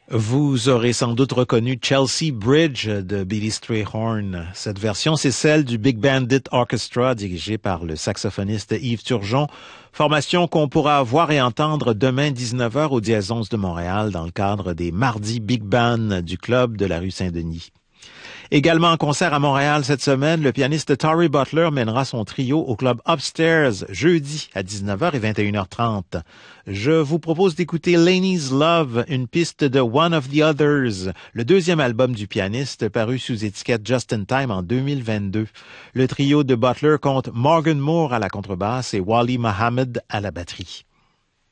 Vous aurez sans doute reconnu Chelsea Bridge de Billy Strayhorn. Cette version, c'est celle du Big Bandit Orchestra dirigé par le saxophoniste Yves Turgeon, formation qu'on pourra voir et entendre demain 19h au Dièse 11 de Montréal dans le cadre des Mardis Big Band du club de la rue Saint-Denis. Également en concert à Montréal cette semaine, le pianiste Torrey Butler mènera son trio au club Upstairs jeudi à 19h et 21h30. Je vous propose d'écouter Laney's Love, une piste de One of the Others, le deuxième album du pianiste paru sous étiquette Just in Time en 2022. Le trio de Butler compte Morgan Moore à la contrebasse et Wally Mohammed à la batterie.